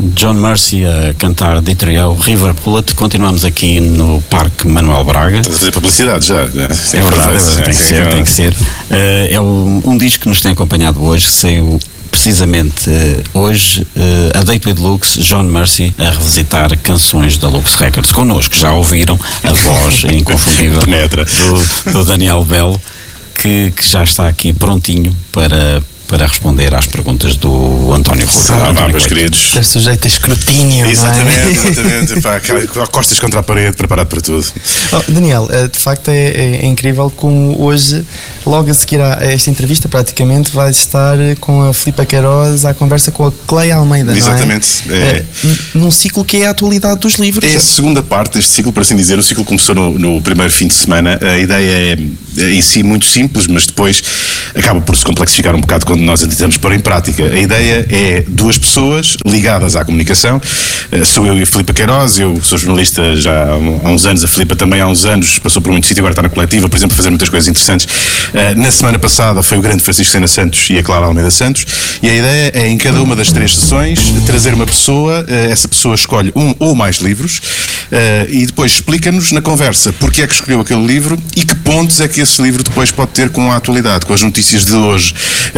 John Mercy a cantar de trio River Bullet. Continuamos aqui no Parque Manuel Braga. Estás a fazer publicidade já. É verdade, tem que ser. É um disco que nos tem acompanhado hoje, que saiu precisamente hoje, a Day with Lux, John Mercy a revisitar canções da Lux Records. Connosco já ouviram a voz inconfundível do Daniel Belo, que já está aqui prontinho para responder às perguntas do António Rui. Meus queridos. Ser sujeito a escrutínio. Exatamente. Costas contra a parede, preparado para tudo. Daniel, de facto é incrível como hoje, logo a seguir a esta entrevista, praticamente vais estar com a Filipa Queiroz à conversa com a Cleia Almeida. Exatamente. Não é? Num ciclo que é a atualidade dos livros. É a segunda parte deste ciclo, por assim dizer. O ciclo começou no primeiro fim de semana. A ideia é em si muito simples, mas depois acaba por se complexificar um bocado quando nós a tentamos pôr em prática. A ideia é duas pessoas ligadas à comunicação. Sou eu e a Filipa Queiroz. Eu sou jornalista já há uns anos, a Filipa também há uns anos, passou por muito sítio, agora está na Coletiva, por exemplo, a fazer muitas coisas interessantes. Na semana passada foi o grande Francisco Sena Santos e a Clara Almeida Santos, e a ideia é, em cada uma das 3 sessões, trazer uma pessoa. Essa pessoa escolhe um ou mais livros e depois explica-nos na conversa porque é que escolheu aquele livro e que pontos é que esse livro depois pode ter com a atualidade, com as notícias de hoje.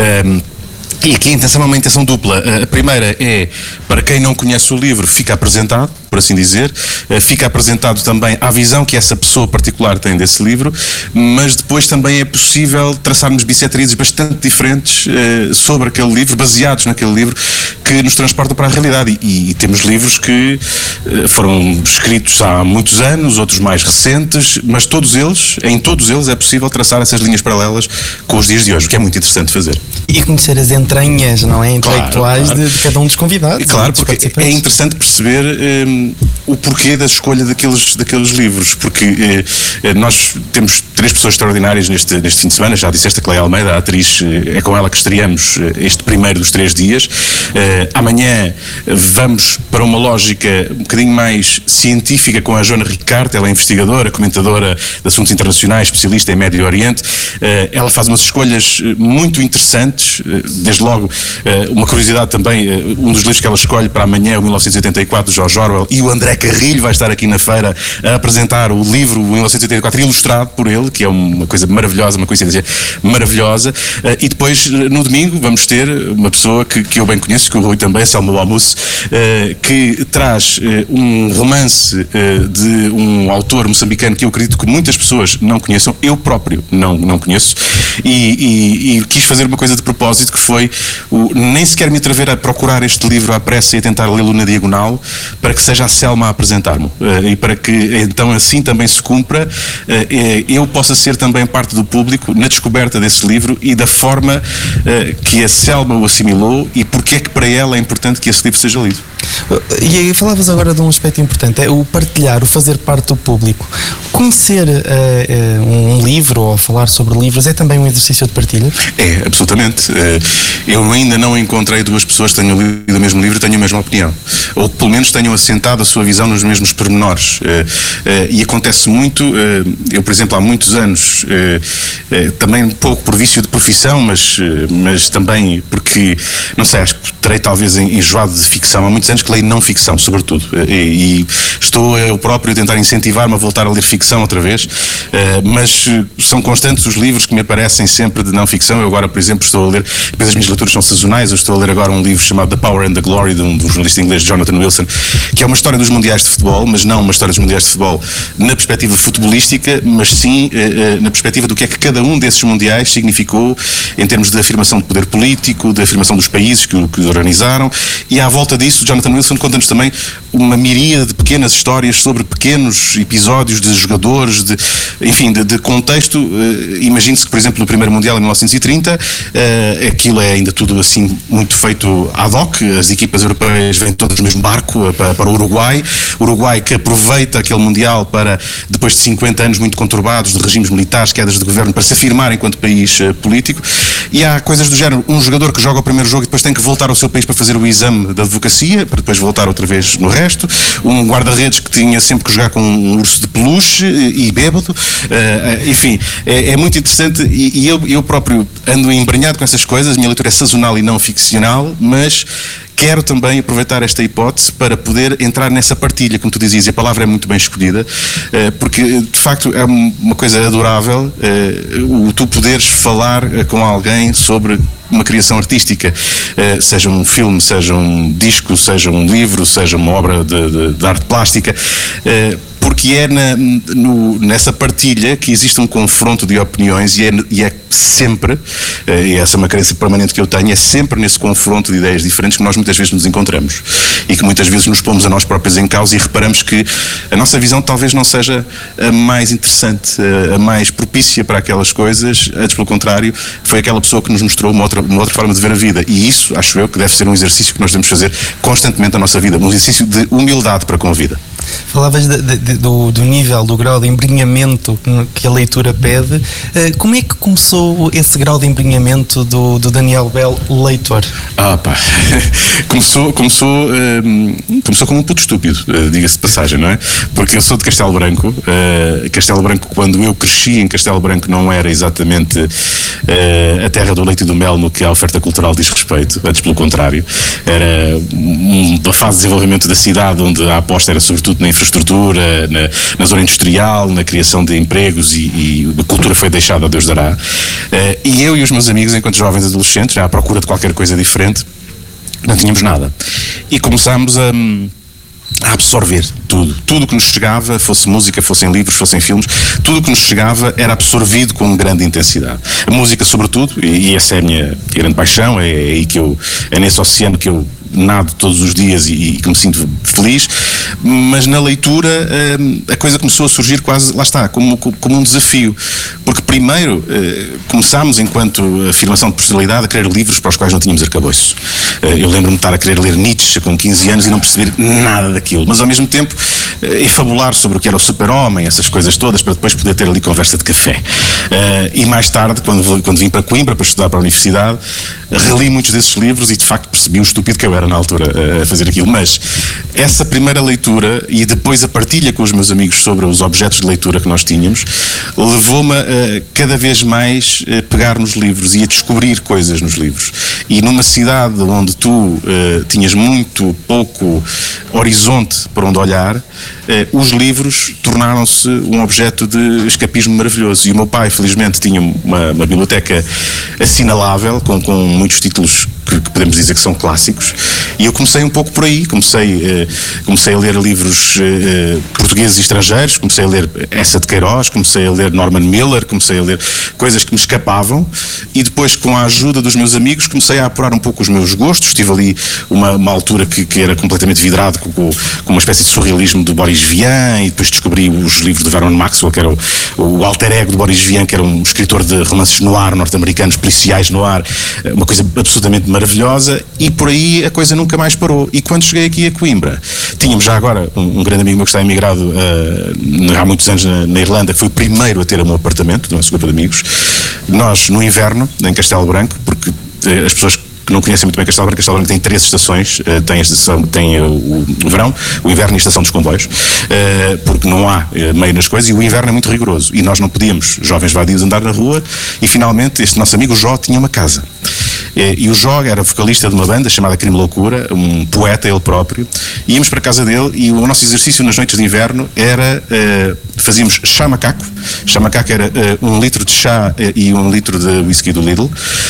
E aqui a intenção é uma intenção dupla. A primeira é, para quem não conhece o livro, fica apresentado, por assim dizer, fica apresentado também a visão que essa pessoa particular tem desse livro, mas depois também é possível traçarmos bissetrizes bastante diferentes sobre aquele livro, baseados naquele livro, que nos transportam para a realidade. E temos livros que foram escritos há muitos anos, outros mais recentes, mas em todos eles é possível traçar essas linhas paralelas com os dias de hoje, o que é muito interessante fazer. E conhecer as entranhas, não é? Intelectuais claro. De cada um dos convidados. Claro, porque é interessante perceber o porquê da escolha daqueles livros, porque nós temos 3 pessoas extraordinárias neste fim de semana. Já disseste, a Cleia Almeida, a atriz, é com ela que estreamos este primeiro dos 3 dias. Amanhã vamos para uma lógica um bocadinho mais científica com a Joana Ricardo. Ela é investigadora, comentadora de assuntos internacionais, especialista em Médio Oriente. Ela faz umas escolhas muito interessantes. Desde logo, uma curiosidade também, um dos livros que ela escolhe para amanhã é o 1984 de George Orwell, e o André Carrilho vai estar aqui na feira a apresentar o livro 1984 ilustrado por ele, que é uma coisa maravilhosa, uma coincidência maravilhosa. E depois, no domingo, vamos ter uma pessoa que eu bem conheço, que o Rui também, Selma Almoço, que traz um romance de um autor moçambicano que eu acredito que muitas pessoas não conheçam. Eu próprio não conheço, e quis fazer uma coisa de propósito, que foi nem sequer me atrever a procurar este livro à pressa e a tentar lê-lo na diagonal, para que seja a Selma a apresentar-me, e para que então assim também se cumpra, eu possa ser também parte do público na descoberta desse livro e da forma que a Selma o assimilou e porque é que para ela é importante que esse livro seja lido. E falavas agora de um aspecto importante, é o partilhar, o fazer parte do público. Conhecer um livro ou falar sobre livros é também um exercício de partilha? É, absolutamente. Eu ainda não encontrei 2 pessoas que tenham lido o mesmo livro e tenham a mesma opinião, ou que pelo menos tenham assentado a sua visão nos mesmos pormenores. E acontece muito. Eu, por exemplo, há muitos anos, também um pouco por vício de profissão, mas também porque, não sei, acho que terei talvez enjoado de ficção. Há muitos anos que leio não ficção, sobretudo, e estou eu próprio a tentar incentivar-me a voltar a ler ficção outra vez, mas são constantes os livros que me aparecem sempre de não ficção. Eu agora, por exemplo, estou a ler, depois as minhas leituras são sazonais, eu estou a ler agora um livro chamado The Power and the Glory, de um jornalista inglês, Jonathan Wilson, que é uma história dos mundiais de futebol, mas não uma história dos mundiais de futebol na perspectiva futebolística, mas sim na perspectiva do que é que cada um desses mundiais significou em termos de afirmação de poder político, de afirmação dos países que os organizaram. E à volta disso, Jonathan Wilson conta-nos também uma miríade de pequenas histórias sobre pequenos episódios de jogadores, de contexto. Imagine-se que, por exemplo, no primeiro Mundial em 1930, aquilo é ainda tudo assim muito feito ad hoc. As equipas europeias vêm todas no mesmo barco para o Uruguai que aproveita aquele Mundial para, depois de 50 anos muito conturbados de regimes militares, quedas de governo, para se afirmar enquanto país político. E há coisas do género, um jogador que joga o primeiro jogo e depois tem que voltar ao seu país para fazer o exame da advocacia, para depois voltar outra vez no resto. Um guarda-redes que tinha sempre que jogar com um urso de peluche e bêbado. Enfim, é muito interessante, e eu próprio ando embrenhado com essas coisas. A minha leitura é sazonal e não ficcional, mas quero também aproveitar esta hipótese para poder entrar nessa partilha, como tu dizias, e a palavra é muito bem escolhida, porque de facto é uma coisa adorável tu poderes falar com alguém sobre uma criação artística, seja um filme, seja um disco, seja um livro, seja uma obra de arte plástica, porque é nessa partilha que existe um confronto de opiniões e é sempre, e essa é uma crença permanente que eu tenho, é sempre nesse confronto de ideias diferentes que nós muitas vezes nos encontramos e que muitas vezes nos pomos a nós próprios em causa e reparamos que a nossa visão talvez não seja a mais interessante, a mais propícia para aquelas coisas, antes pelo contrário, foi aquela pessoa que nos mostrou uma outra forma de ver a vida, e isso acho eu que deve ser um exercício que nós devemos fazer constantemente na nossa vida, um exercício de humildade para com a vida. Falavas do nível, do grau de embrenhamento que a leitura pede. Como é que começou esse grau de embrenhamento do Daniel Bell, leitor? Começou como um puto estúpido, diga-se de passagem, não é? Porque eu sou de Castelo Branco. Castelo Branco, quando eu cresci em Castelo Branco, não era exatamente a terra do leite e do mel no que a oferta cultural diz respeito, antes pelo contrário. Era uma fase de desenvolvimento da cidade onde a aposta era sobretudo na infraestrutura, na zona industrial, na criação de empregos, e a cultura foi deixada a Deus dará. E eu e os meus amigos, enquanto jovens adolescentes, já à procura de qualquer coisa diferente, não tínhamos nada. E começámos a absorver tudo que nos chegava, fosse música, fossem livros, fossem filmes, tudo que nos chegava era absorvido com grande intensidade. A música sobretudo, e essa é a minha grande paixão, é nesse oceano que eu nado todos os dias e que me sinto feliz, mas na leitura a coisa começou a surgir quase, lá está, como um desafio, porque primeiro começámos, enquanto afirmação de personalidade, a querer livros para os quais não tínhamos arcabouço. Eu lembro-me de estar a querer ler Nietzsche com 15 anos e não perceber nada daquilo, mas ao mesmo tempo enfabular sobre o que era o super-homem, essas coisas todas, para depois poder ter ali conversa de café. E mais tarde, quando vim para Coimbra para estudar para a universidade, reli muitos desses livros e de facto percebi o estúpido que eu era na altura a fazer aquilo, mas essa primeira leitura e depois a partilha com os meus amigos sobre os objetos de leitura que nós tínhamos levou-me a cada vez mais pegar nos livros e a descobrir coisas nos livros. E numa cidade onde tu tinhas muito pouco horizonte para onde olhar, os livros tornaram-se um objeto de escapismo maravilhoso. E o meu pai, felizmente, tinha uma biblioteca assinalável com muitos títulos que podemos dizer que são clássicos, e eu comecei um pouco por aí, comecei a ler livros portugueses e estrangeiros, comecei a ler Essa de Queiroz, comecei a ler Norman Miller, comecei a ler coisas que me escapavam, e depois, com a ajuda dos meus amigos, comecei a apurar um pouco os meus gostos. Tive ali uma altura que era completamente vidrado com uma espécie de surrealismo do Boris Vian, e depois descobri os livros de Vernon Maxwell, que era o alter ego de Boris Vian, que era um escritor de romances noir norte-americanos, policiais noir, uma coisa absolutamente maravilhosa, e por aí a coisa nunca mais parou. E quando cheguei aqui a Coimbra, tínhamos já agora um grande amigo meu que está emigrado há muitos anos na Irlanda, que foi o primeiro a ter um apartamento, do nosso grupo de amigos. Nós, no inverno, em Castelo Branco, porque as pessoas que não conhecem muito bem Castelo Branco tem 3 estações, tem o verão, o inverno e a estação dos comboios, porque não há meio nas coisas, e o inverno é muito rigoroso, e nós não podíamos, jovens vadios, andar na rua, e finalmente este nosso amigo, o Jó, tinha uma casa. E o Jó era vocalista de uma banda chamada Crime Loucura, um poeta ele próprio, e íamos para a casa dele, e o nosso exercício nas noites de inverno era, fazíamos chá macaco. Chá macaco era 1 litro de chá e 1 litro de whisky do Lidl,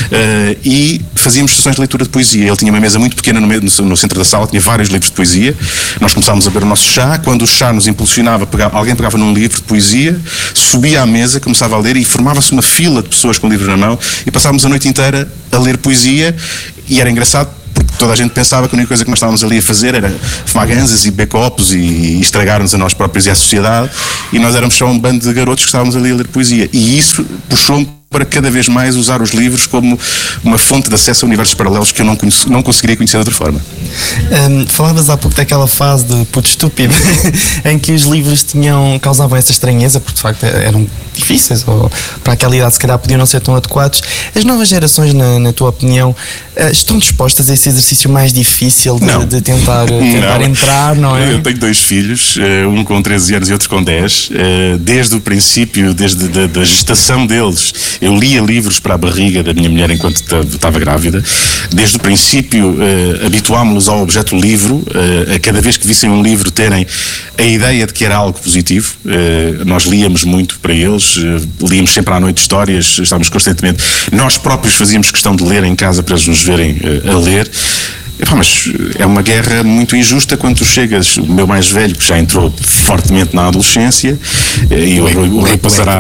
e fazíamos sessões de leitura de poesia. Ele tinha uma mesa muito pequena no centro da sala, tinha vários livros de poesia. Nós começámos a beber o nosso chá. Quando o chá nos impulsionava, alguém pegava num livro de poesia, subia à mesa, começava a ler, e formava-se uma fila de pessoas com livros na mão, e passávamos a noite inteira a ler poesia. E era engraçado porque toda a gente pensava que a única coisa que nós estávamos ali a fazer era fumar ganzas e beber copos e estragar-nos a nós próprios e à sociedade, e nós éramos só um bando de garotos que estávamos ali a ler poesia. E isso puxou-me para cada vez mais usar os livros como uma fonte de acesso a universos paralelos que eu não conseguiria conhecer de outra forma. Falavas há pouco daquela fase de puto estúpido em que os livros causavam essa estranheza, porque de facto eram difíceis, ou para aquela idade se calhar podiam não ser tão adequados. As novas gerações, na tua opinião, estão dispostas a esse exercício mais difícil de tentar entrar, não é? Eu tenho 2 filhos, um com 13 anos e outro com 10. Desde o princípio, desde a gestação deles, Eu lia livros para a barriga da minha mulher enquanto estava grávida. Desde o princípio, habituámos-nos ao objeto livro, a cada vez que vissem um livro terem a ideia de que era algo positivo. Nós líamos muito para eles, líamos sempre à noite histórias, estávamos constantemente. Nós próprios fazíamos questão de ler em casa para eles nos verem a ler. Mas é uma guerra muito injusta quando tu chegas, o meu mais velho, que já entrou fortemente na adolescência, e o Rui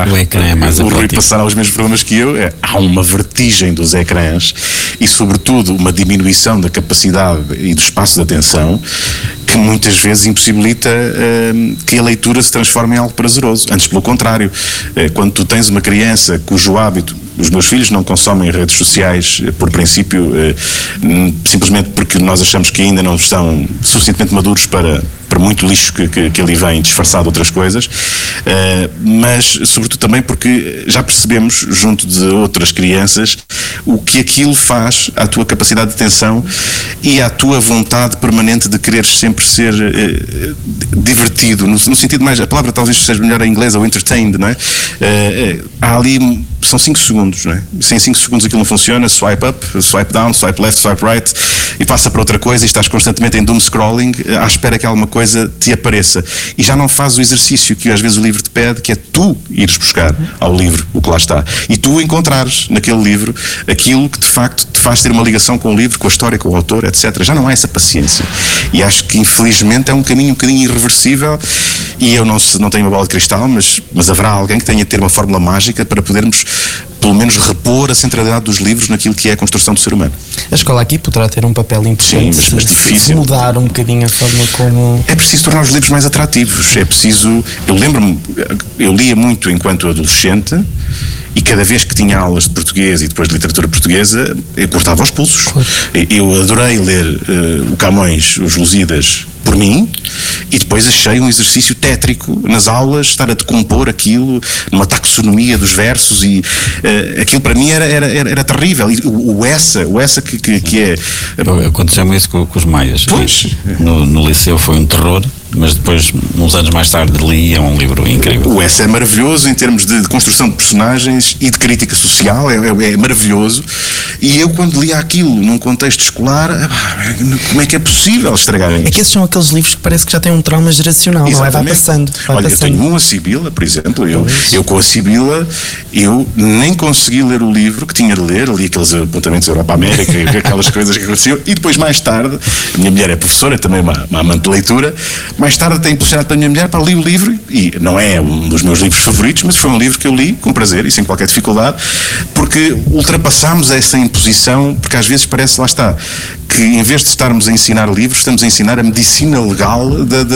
passará os mesmos problemas que eu. Há uma vertigem dos ecrãs e, sobretudo, uma diminuição da capacidade e do espaço de atenção que muitas vezes impossibilita que a leitura se transforme em algo prazeroso. Antes, pelo contrário, quando tu tens uma criança cujo hábito, os meus filhos não consomem redes sociais por princípio, simplesmente porque nós achamos que ainda não estão suficientemente maduros para muito lixo que ali vem disfarçado de outras coisas, mas sobretudo também porque já percebemos, junto de outras crianças, o que aquilo faz à tua capacidade de atenção e à tua vontade permanente de quereres sempre ser divertido, no sentido mais, a palavra talvez seja melhor em inglês, ou entertained, não é? Há ali, são 5 segundos, não é? Se em 5 segundos aquilo não funciona, swipe up, swipe down, swipe left, swipe right, e passa para outra coisa e estás constantemente em doom scrolling à espera que alguma coisa te apareça. E já não fazes o exercício que às vezes o livro te pede, que é tu ires buscar ao livro o que lá está. E tu encontrares naquele livro aquilo que de facto te faz ter uma ligação com o livro, com a história, com o autor, etc. Já não há essa paciência. E acho que infelizmente é um bocadinho irreversível, e eu não tenho uma bola de cristal, mas haverá alguém que tenha de ter uma fórmula mágica para podermos pelo menos repor a centralidade dos livros naquilo que é a construção do ser humano. A escola aqui poderá ter um papel importante. Sim, mas difícil. Se mudar um bocadinho a forma como... É preciso tornar os livros mais atrativos. É preciso... Eu lembro-me, eu lia muito enquanto adolescente, e cada vez que tinha aulas de português e depois de literatura portuguesa, eu cortava os pulsos. Claro. Eu adorei ler o Camões, os Lusíadas, por mim, e depois achei um exercício tétrico nas aulas, estar a decompor aquilo numa taxonomia dos versos, e aquilo para mim era terrível. E o essa que é... Aconteceu-me isso com os maias. Pois. No liceu foi um terror, mas depois, uns anos mais tarde, li, é um livro incrível. O essa é maravilhoso em termos de construção de personagens e de crítica social, é maravilhoso. E eu, quando lia aquilo num contexto escolar, como é que é possível estragarem isto? É que esses são aqueles livros que parece que já têm um trauma geracional. Exatamente. Não é? Vai passando. Olha, eu tenho um, a Sibila, por exemplo. Eu com a Sibila, eu nem consegui ler o livro que tinha de ler, li aqueles apontamentos Europa-América, aquelas coisas que aconteciam, e depois, mais tarde, a minha mulher é professora, também uma amante de leitura. Mais tarde tenho impulsionado para a minha mulher para ler o livro, e não é um dos meus livros favoritos, mas foi um livro que eu li com prazer e sem qualquer dificuldade, porque ultrapassámos essa imposição, porque às vezes parece, lá está, que em vez de estarmos a ensinar livros, estamos a ensinar a medicina legal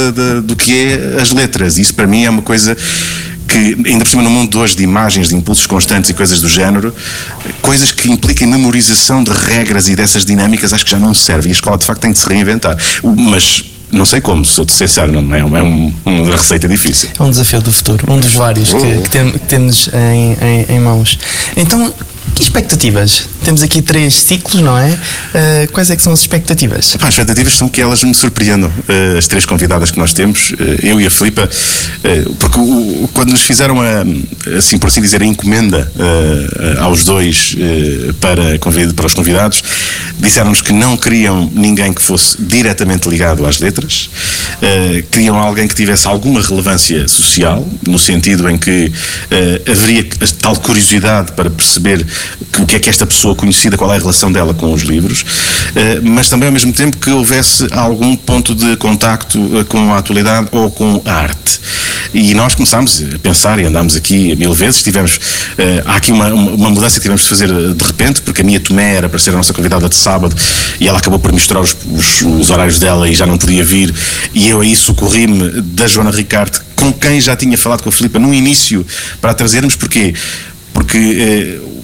do que é as letras. Isso para mim é uma coisa que, ainda por cima no mundo de hoje de imagens, de impulsos constantes e coisas do género, coisas que impliquem memorização de regras e dessas dinâmicas, acho que já não serve, e a escola de facto tem de se reinventar. Mas não sei como, se eu te ser sincero, não é uma receita difícil. É um desafio do futuro, um dos vários que temos em mãos. Então, que expectativas? Temos aqui 3 ciclos, não é? Quais é que são as expectativas? As expectativas são que elas me surpreendam. As 3 convidadas que nós temos, eu e a Filipa, porque quando nos fizeram assim por assim dizer, a encomenda aos 2 para os convidados, disseram-nos que não queriam ninguém que fosse diretamente ligado às letras, queriam alguém que tivesse alguma relevância social, no sentido em que haveria tal curiosidade para perceber o que é que esta pessoa conhecida, qual é a relação dela com os livros, mas também ao mesmo tempo que houvesse algum ponto de contacto com a atualidade ou com a arte. E nós começámos a pensar, e andámos aqui 1000 vezes, há aqui uma mudança que tivemos de fazer de repente, porque a minha Tomé era para ser a nossa convidada de sábado, e ela acabou por misturar os horários dela e já não podia vir, e eu aí socorri-me da Joana Ricardo, com quem já tinha falado com a Filipa no início, para a trazermos. Porquê? Porque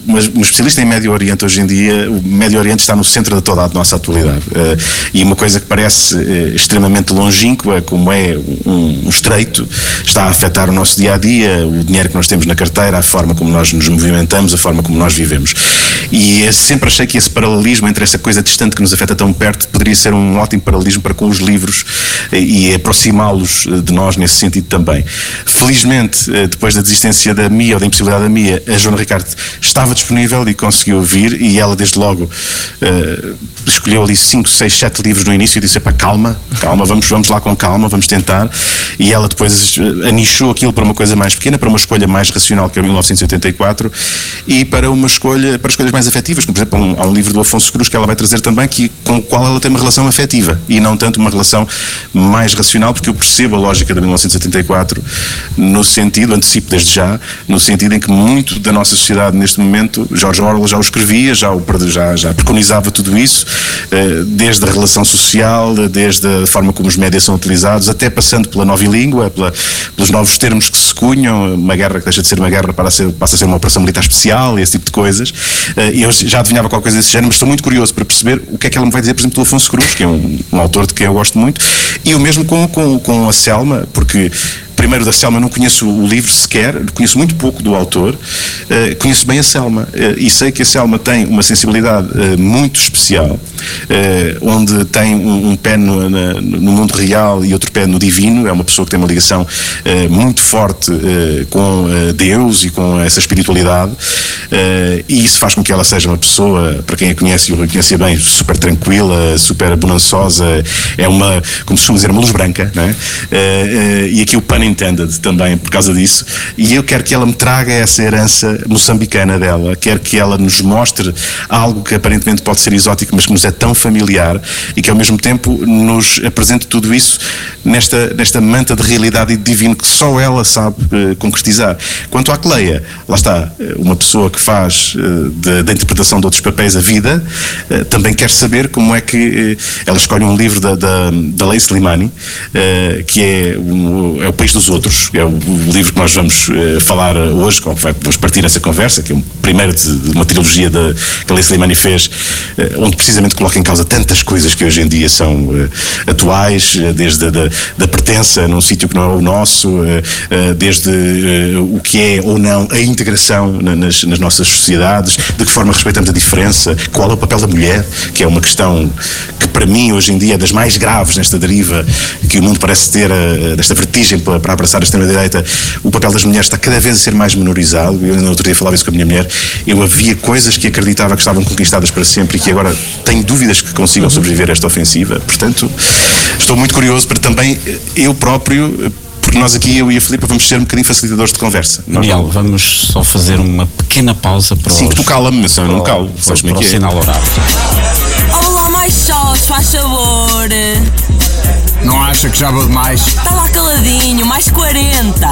uma especialista em Médio Oriente hoje em dia, o Médio Oriente está no centro de toda a nossa atualidade. E uma coisa que parece extremamente longínqua, como é um estreito, está a afetar o nosso dia-a-dia, o dinheiro que nós temos na carteira, a forma como nós nos movimentamos, a forma como nós vivemos. E sempre achei que esse paralelismo entre essa coisa distante que nos afeta tão perto poderia ser um ótimo paralelismo para com os livros e aproximá-los de nós nesse sentido também. Felizmente, depois da desistência da Mia, ou da impossibilidade da Mia, a Joana Ricardo estava disponível e conseguiu vir, e ela desde logo escolheu ali 5, 6, 7 livros no início e disse: calma, vamos lá com calma, vamos tentar. E ela depois anichou aquilo para uma coisa mais pequena, para uma escolha mais racional, que é o 1984, e para escolhas mais afetivas, como por exemplo há um livro do Afonso Cruz que ela vai trazer também, com o qual ela tem uma relação afetiva e não tanto uma relação mais racional, porque eu percebo a lógica de 1984 no sentido, antecipo desde já, no sentido em que muito da nossa sociedade neste momento, George Orwell já o escrevia, já preconizava tudo isso, desde a relação social, desde a forma como os médias são utilizados, até passando pela nova língua, pelos novos termos que se cunham, uma guerra que deixa de ser uma guerra passa a ser uma operação militar especial, e esse tipo de coisas. E eu já adivinhava qualquer coisa desse género, mas estou muito curioso para perceber o que é que ela me vai dizer, por exemplo, do Afonso Cruz, que é um autor de quem eu gosto muito, e o mesmo com a Selma, porque primeiro da Selma não conheço o livro sequer, conheço muito pouco do autor, conheço bem a Selma, e sei que a Selma tem uma sensibilidade muito especial, onde tem um pé no mundo real e outro pé no divino. É uma pessoa que tem uma ligação muito forte com Deus e com essa espiritualidade, e isso faz com que ela seja uma pessoa, para quem a conhece, eu a conhecia bem, super tranquila, super bonançosa, é como se costuma dizer, uma luz branca, não é? E aqui o pun intended também por causa disso, e eu quero que ela me traga essa herança moçambicana dela, quero que ela nos mostre algo que aparentemente pode ser exótico, mas que nos é tão familiar, e que ao mesmo tempo nos apresente tudo isso nesta manta de realidade e de divino que só ela sabe concretizar. Quanto à Cleia, lá está, uma pessoa que faz da interpretação de outros papéis a vida, também quer saber como é que ela escolhe um livro da Leila Slimani, que é o País dos Outros, é o livro que nós vamos falar hoje, vamos partir nessa conversa, que é o primeiro de uma trilogia que a Leila Slimani fez, onde precisamente coloca em causa tantas coisas que hoje em dia são atuais, desde da pertença num sítio que não é o nosso, desde o que é ou não a integração nas nossas sociedades, de que forma respeitamos a diferença, qual é o papel da mulher, que é uma questão que para mim hoje em dia é das mais graves nesta deriva que o mundo parece ter, desta vertigem para abraçar a extrema-direita. O papel das mulheres está cada vez a ser mais menorizado. Eu no outro dia falava isso com a minha mulher. Eu havia coisas que acreditava que estavam conquistadas para sempre e que agora tenho dúvidas que consigam sobreviver a esta ofensiva. Portanto, estou muito curioso para também eu próprio, porque nós aqui, eu e a Filipa, vamos ser um bocadinho facilitadores de conversa. Daniel, vamos só fazer uma pequena pausa para Sim, que tu cala-me, mas eu não me calo. Para o sinal horário. Olá, mais só, se faz favor. Não acha que já vou demais? Está lá caladinho, mais 40.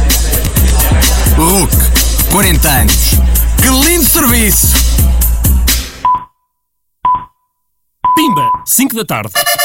Hulk, 40 anos. Que lindo serviço! Pimba, 5 da tarde.